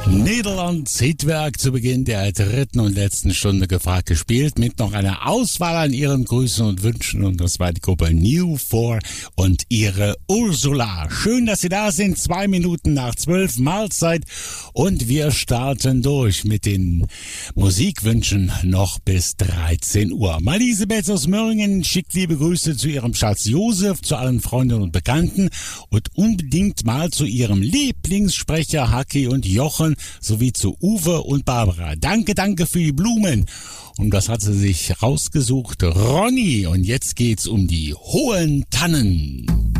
Nederlands Hitwerk zu Beginn der dritten und letzten Stunde gefragt gespielt mit noch einer Auswahl an ihren Grüßen und Wünschen, und das war die Gruppe New 4 und ihre Ursula. Schön, dass Sie da sind, 2 Minuten nach 12 Mahlzeit, und wir starten durch mit den Musikwünschen noch bis 13 Uhr. Elisabeth aus Möhringen schickt liebe Grüße zu ihrem Schatz Josef, zu allen Freunden und Bekannten und unbedingt mal zu ihrem Lieblingssprecher Haki und Jochen sowie zu Uwe und Barbara. Danke, danke für die Blumen. Und das hat sie sich rausgesucht, Ronny. Und jetzt geht's um die hohen Tannen.